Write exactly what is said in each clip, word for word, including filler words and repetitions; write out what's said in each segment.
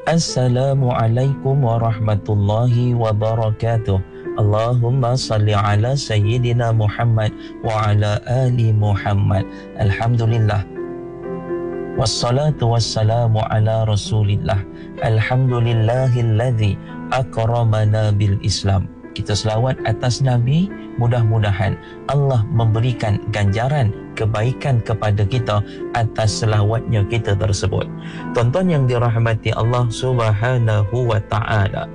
Assalamualaikum warahmatullahi wabarakatuh. Allahumma salli ala Sayyidina Muhammad wa ala ali Muhammad. Alhamdulillah. Wassalatu wassalamu ala Rasulillah. Alhamdulillahilladzi akramana bil Islam. Kita selawat atas Nabi, mudah-mudahan Allah memberikan ganjaran kebaikan kepada kita atas selawatnya kita tersebut. Tuan-tuan yang dirahmati Allah Subhanahu wa ta'ala,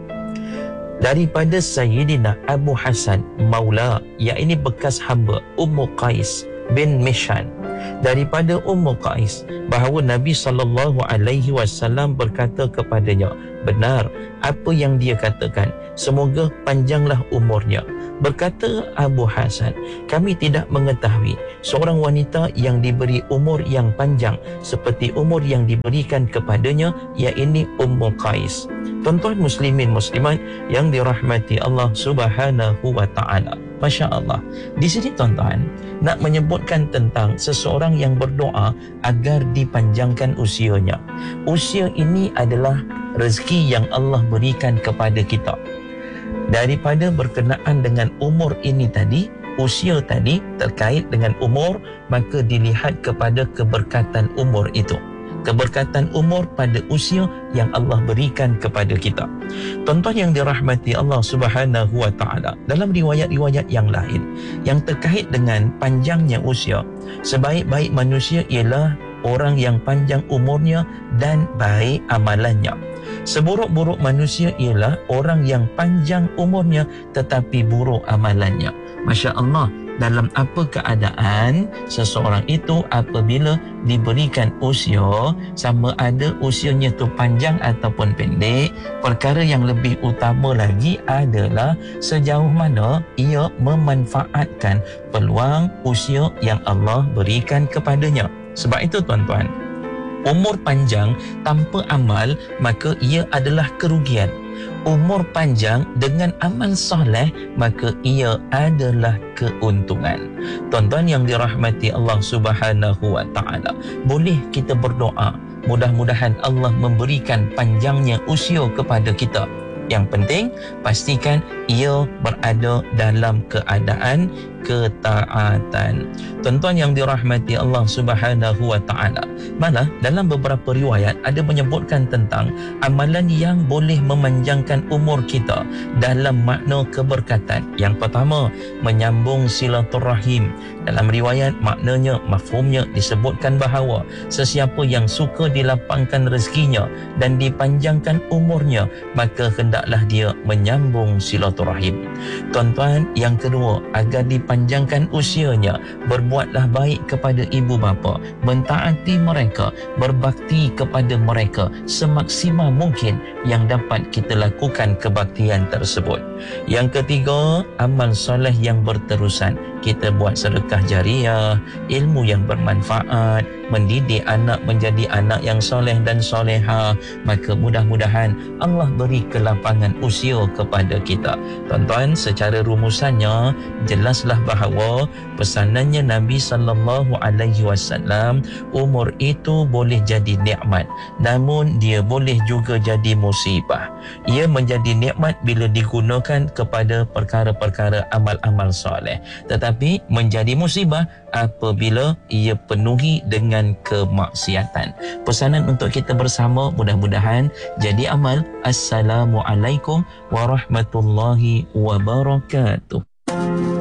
daripada Sayyidina Abu Hasan Maula, iaitu bekas hamba Ummu Qais bin Mishan, daripada Ummu Qais bahawa Nabi sallallahu alaihi wasallam berkata kepadanya, benar apa yang dia katakan, semoga panjanglah umurnya. Berkata Abu Hasan, kami tidak mengetahui seorang wanita yang diberi umur yang panjang seperti umur yang diberikan kepadanya, iaitu Ummu Qais. Tuan-tuan muslimin muslimat yang dirahmati Allah Subhanahu wa ta'ala, Masya Allah. Di sini tuan-tuan nak menyebutkan tentang seseorang yang berdoa agar dipanjangkan usianya. Usia ini adalah rezeki yang Allah berikan kepada kita. Daripada berkenaan dengan umur ini tadi, usia tadi terkait dengan umur, maka dilihat kepada keberkatan umur itu. Keberkatan umur pada usia yang Allah berikan kepada kita. Tuan-tuan yang dirahmati Allah Subhanahu wa ta'ala, dalam riwayat-riwayat yang lain yang terkait dengan panjangnya usia, sebaik-baik manusia ialah orang yang panjang umurnya dan baik amalannya. Seburuk-buruk manusia ialah orang yang panjang umurnya tetapi buruk amalannya. Masya Allah, dalam apa keadaan seseorang itu apabila diberikan usia, sama ada usianya itu panjang ataupun pendek, perkara yang lebih utama lagi adalah sejauh mana ia memanfaatkan peluang usia yang Allah berikan kepadanya. Sebab itu tuan-tuan, umur panjang tanpa amal maka ia adalah kerugian. Umur panjang dengan amal soleh maka ia adalah keuntungan. Tuan-tuan yang dirahmati Allah Subhanahu wa ta'ala, boleh kita berdoa mudah-mudahan Allah memberikan panjangnya usia kepada kita. Yang penting pastikan ia berada dalam keadaan ketaatan. Tuan-tuan yang dirahmati Allah Subhanahu wa ta'ala, malah dalam beberapa riwayat ada menyebutkan tentang amalan yang boleh memanjangkan umur kita dalam makna keberkatan. Yang pertama, menyambung silaturahim. Dalam riwayat maknanya, mafhumnya disebutkan bahawa sesiapa yang suka dilapangkan rezekinya dan dipanjangkan umurnya, maka hendaklah dia menyambung silaturahim. Tuan-tuan, yang kedua, agar dipanjangkan usianya, berbuatlah baik kepada ibu bapa, mentaati mereka, berbakti kepada mereka semaksimal mungkin yang dapat kita lakukan kebaktian tersebut. Yang ketiga, amal soleh yang berterusan. Kita buat sedekah jariah, ilmu yang bermanfaat, mendidik anak menjadi anak yang soleh dan soleha, maka mudah-mudahan Allah beri kelapangan usia kepada kita. Tuan-tuan, secara rumusannya jelaslah bahawa pesanannya Nabi sallallahu alaihi wasallam, umur itu boleh jadi nikmat, namun dia boleh juga jadi musibah. Ia menjadi nikmat bila digunakan kepada perkara-perkara amal-amal soleh, tetapi menjadi musibah apabila ia penuhi dengan kemaksiatan. Pesanan untuk kita bersama mudah-mudahan jadi amal. Assalamualaikum warahmatullahi wabarakatuh.